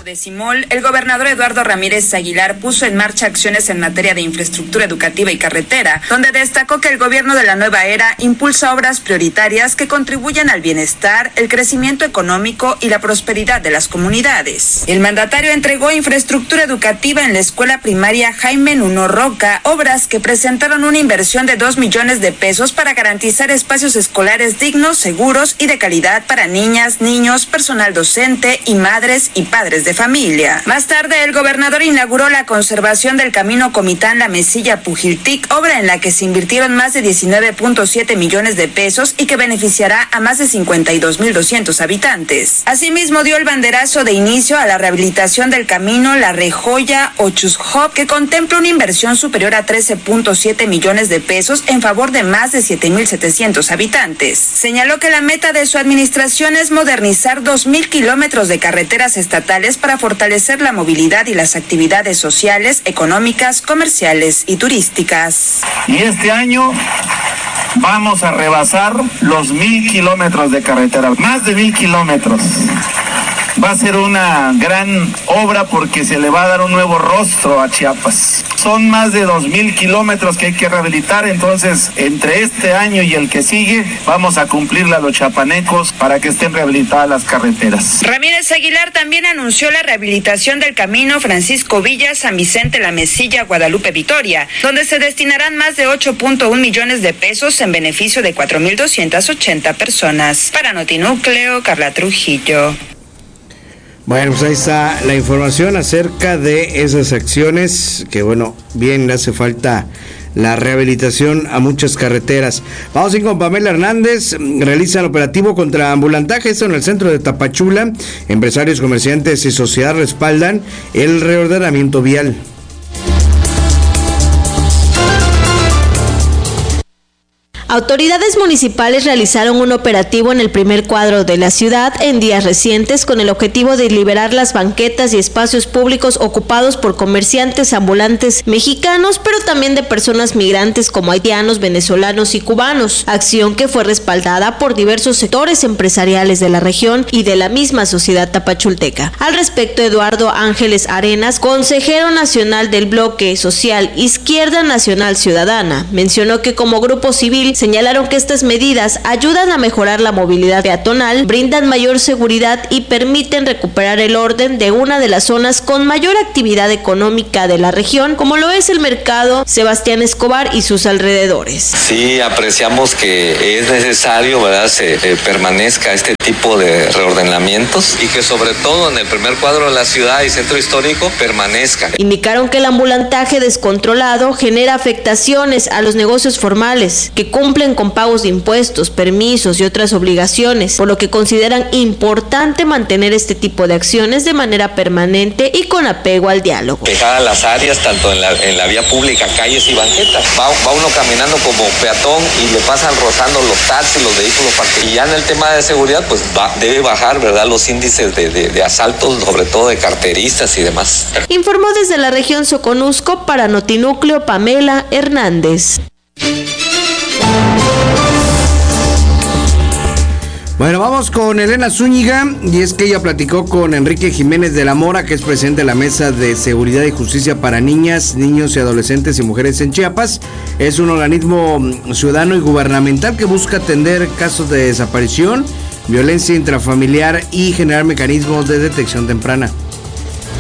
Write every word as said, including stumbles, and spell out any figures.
Decimol, el gobernador Eduardo Ramírez Aguilar puso en marcha acciones en materia de infraestructura educativa y carretera, donde destacó que el gobierno de la nueva era impulsa obras prioritarias que contribuyan al bienestar, el crecimiento económico y la prosperidad de las comunidades. El mandatario entregó infraestructura educativa en la escuela primaria Jaime Nuno Roca, obras que presentaron una inversión de dos millones de pesos para garantizar espacios escolares dignos, seguros y de calidad para niñas, niños, personal docente y madres y padres de familia. Más tarde, el gobernador inauguró la conservación del camino Comitán-La Mesilla-Pujiltic, obra en la que se invirtieron más de diecinueve punto siete millones de pesos y que beneficiará a más de cincuenta y dos mil doscientos habitantes. Asimismo, dio el banderazo de inicio a la rehabilitación del camino La Rejoya-Ochuzhop, que contempla una inversión superior a trece punto siete millones de pesos en favor de más de siete mil setecientos habitantes. Señaló que la meta de su administración es modernizar dos mil kilómetros de carreteras estatales para fortalecer la movilidad y las actividades sociales, económicas, comerciales y turísticas. Y este año vamos a rebasar los mil kilómetros de carretera, más de mil kilómetros. Va a ser una gran obra porque se le va a dar un nuevo rostro a Chiapas. Son más de dos mil kilómetros que hay que rehabilitar, entonces entre este año y el que sigue vamos a cumplirle a los chiapanecos para que estén rehabilitadas las carreteras. Ramírez Aguilar también anunció la rehabilitación del camino Francisco Villa, San Vicente La Mesilla, Guadalupe Vitoria, donde se destinarán más de ocho punto uno millones de pesos en beneficio de cuatro mil doscientas ochenta personas. Para Notinúcleo, Carla Trujillo. Bueno, pues ahí está la información acerca de esas acciones que, bueno, bien le hace falta la rehabilitación a muchas carreteras. Vamos a ir con Pamela Hernández. Realizan operativo contra ambulantaje, esto en el centro de Tapachula. Empresarios, comerciantes y sociedad respaldan el reordenamiento vial. Autoridades municipales realizaron un operativo en el primer cuadro de la ciudad en días recientes con el objetivo de liberar las banquetas y espacios públicos ocupados por comerciantes ambulantes mexicanos, pero también de personas migrantes como haitianos, venezolanos y cubanos, acción que fue respaldada por diversos sectores empresariales de la región y de la misma sociedad tapachulteca. Al respecto, Eduardo Ángeles Arenas, consejero nacional del bloque social Izquierda Nacional Ciudadana, mencionó que como grupo civil señalaron que estas medidas ayudan a mejorar la movilidad peatonal, brindan mayor seguridad y permiten recuperar el orden de una de las zonas con mayor actividad económica de la región, como lo es el mercado Sebastián Escobar y sus alrededores. Sí, apreciamos que es necesario, ¿verdad?, se eh, permanezca este tipo de reordenamientos y que sobre todo en el primer cuadro de la ciudad y centro histórico permanezca. Indicaron que el ambulantaje descontrolado genera afectaciones a los negocios formales, que cumplen con pagos de impuestos, permisos y otras obligaciones, por lo que consideran importante mantener este tipo de acciones de manera permanente y con apego al diálogo. Dejar las áreas tanto en la, en la vía pública, calles y banquetas. Va, va uno caminando como peatón y le pasan rozando los taxis, los vehículos particulares. Y ya en el tema de seguridad, pues va, debe bajar, ¿verdad?, los índices de, de, de asaltos, sobre todo de carteristas y demás. Informó desde la región Soconusco para Notinúcleo Pamela Hernández. Bueno, vamos con Elena Zúñiga, y es que ella platicó con Enrique Jiménez de la Mora, que es presidente de la Mesa de Seguridad y Justicia para Niñas, Niños y Adolescentes y Mujeres en Chiapas. Es un organismo ciudadano y gubernamental que busca atender casos de desaparición, violencia intrafamiliar y generar mecanismos de detección temprana.